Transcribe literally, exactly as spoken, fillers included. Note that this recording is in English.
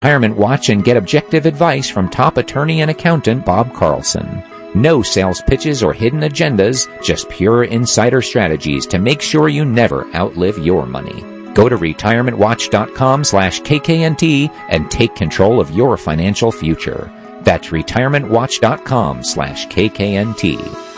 Retirement Watch and get objective advice from top attorney and accountant Bob Carlson. No sales pitches or hidden agendas, just pure insider strategies to make sure you never outlive your money. Go to retirementwatch.com slash KKNT and take control of your financial future. That's retirementwatch.com slash KKNT.